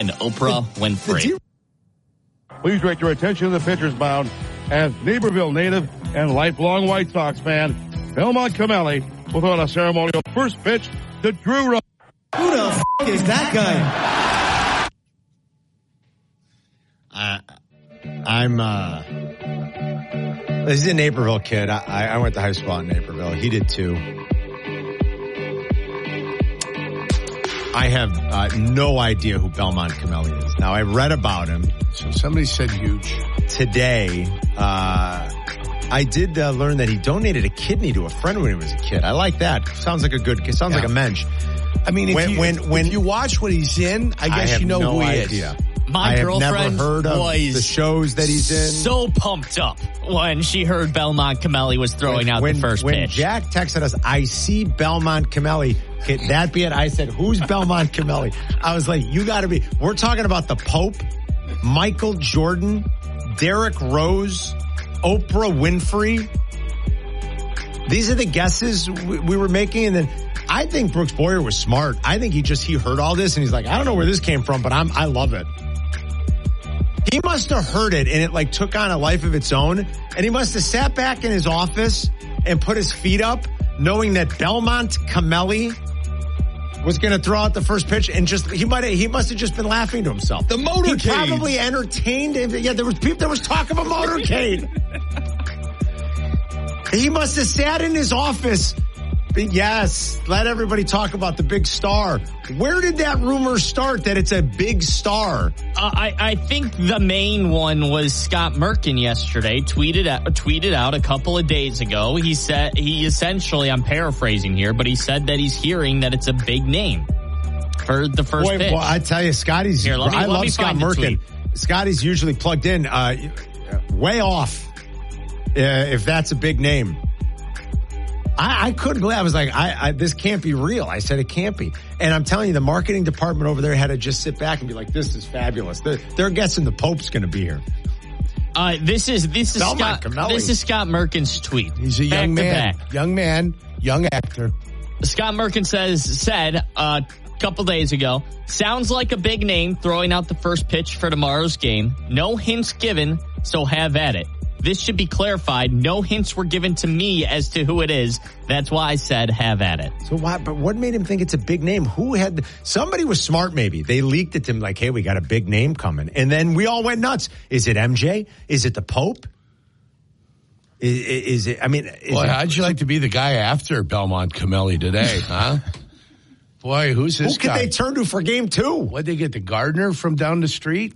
and Oprah Winfrey. Please direct your attention to the pitcher's mound as Naperville native and lifelong White Sox fan Belmont Cameli will throw out a ceremonial first pitch to Drew Rose. Who the f*** is that guy? He's a Naperville kid. I went to high school in Naperville. He did too. I have no idea who Belmont Cameli is. Now, I read about him. So somebody said huge. Today, I did learn that he donated a kidney to a friend when he was a kid. I like that. Sounds like like a mensch. I mean, if you watch what he's in, I guess you know who he is. My girlfriend never heard of the shows that he's in. So pumped up when she heard Belmont Cameli was throwing out the first pitch. When Jack texted us, I see Belmont Cameli. Could that be it? I said, who's Belmont Cameli? I was like, you got to be. We're talking about the Pope, Michael Jordan, Derrick Rose, Oprah Winfrey. These are the guesses we were making. And then I think Brooks Boyer was smart. I think he heard all this and he's like, I don't know where this came from, but I love it. He must have heard it and it took on a life of its own. And he must have sat back in his office and put his feet up knowing that Belmont Cameli was going to throw out the first pitch and he must have just been laughing to himself. The motorcade. He probably entertained him. Yeah, there was talk of a motorcade. He must have sat in his office. Yes, let everybody talk about the big star. Where did that rumor start that it's a big star? I think the main one was Scott Merkin yesterday tweeted out a couple of days ago. He said he essentially, I'm paraphrasing here, but he said that he's hearing that it's a big name for the first pitch. Well, I tell you, Scotty's. I love Scott Merkin. Scotty's usually plugged in way off if that's a big name. I couldn't believe. I was like, this can't be real. I said it can't be. And I'm telling you, the marketing department over there had to just sit back and be like, this is fabulous. They're guessing the Pope's going to be here. This is Scott Merkin's tweet. He's a young man. Young man, young actor. Scott Merkin said a couple days ago, sounds like a big name throwing out the first pitch for tomorrow's game. No hints given, so have at it. This should be clarified. No hints were given to me as to who it is. That's why I said have at it. So why? But what made him think it's a big name? Somebody was smart maybe. They leaked it to him like, hey, we got a big name coming. And then we all went nuts. Is it MJ? Is it the Pope? Is it, I mean. How'd you like to be the guy after Belmont Cameli today, huh? Boy, who's this guy? Who could they turn to for game 2? What'd they get, the gardener from down the street?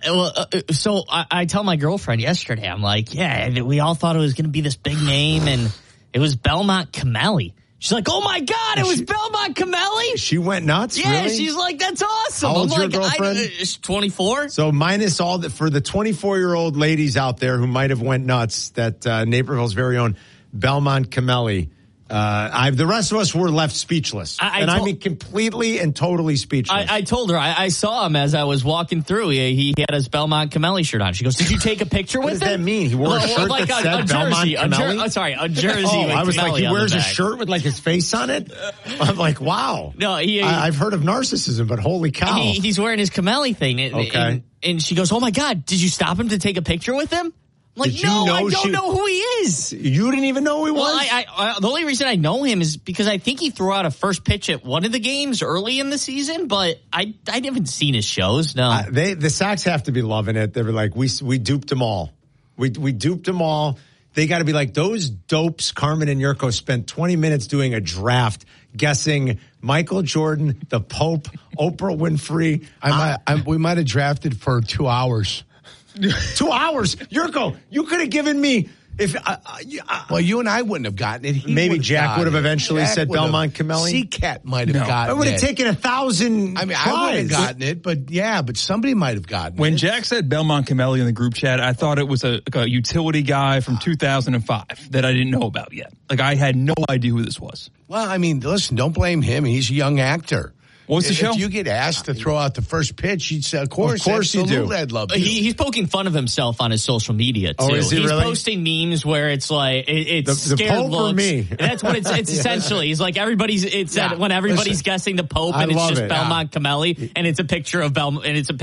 So I tell my girlfriend yesterday, I'm like, yeah, we all thought it was going to be this big name, and it was Belmont Cameli. She's like, oh my God, it was Belmont Cameli? She went nuts? Yeah, really? She's like, that's awesome. How old's your girlfriend? She's 24. So minus all for the 24-year-old ladies out there who might have went nuts, that Naperville's very own Belmont Cameli. The rest of us were left speechless. I mean completely and totally speechless. I told her, I saw him as I was walking through. He had his Belmont Cameli shirt on. She goes, did you take a picture with him? What does that mean? He wore a shirt that said Belmont Cameli? A jersey. Oh, I was like, he wears a back. shirt with his face on it? I'm like, wow. No, I've heard of narcissism, but holy cow. He's wearing his Cameli thing. Okay. And she goes, oh my God, did you stop him to take a picture with him? I'm like, I don't know who he is. You didn't even know who he was? Well, the only reason I know him is because I think he threw out a first pitch at one of the games early in the season, but I haven't seen his shows, no. The Sox have to be loving it. They were like, we duped them all. We duped them all. They got to be like, those dopes, Carmen and Yurko, spent 20 minutes doing a draft guessing Michael Jordan, the Pope, Oprah Winfrey. We might have drafted for 2 hours. 2 hours, Yurko. You could have given me well, you and I wouldn't have gotten it. Maybe Jack would have eventually said Belmont Cameli. Seacat might have gotten it. It would have taken 1,000 I mean, tries. I would have gotten it, but somebody might have gotten it. When Jack said Belmont Cameli in the group chat, I thought it was a utility guy from 2005 that I didn't know about yet. I had no idea who this was. Well, I mean, listen, don't blame him. He's a young actor. What's the show? If you get asked to throw out the first pitch, you'd say, of course you do. I'd love to. He's poking fun of himself on his social media, too. Oh, is he He's really? posting memes where it's like, it's the scared Pope looks. or me? That's what it's essentially. He's like, when everybody's guessing the Pope, and it's just Belmont Cameli, and it's a picture of